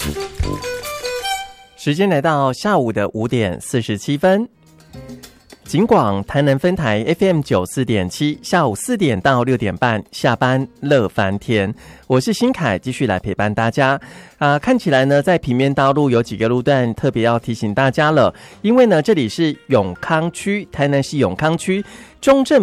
时间来到下午的5点47分。警广台南分台 FM 94.7，下午4点到6点半下班乐翻天，我是新凯，继续来陪伴大家。看起来呢，在平面道路有几个路段特别要提醒大家了，因为呢，这里是永康区，台南市永康区中正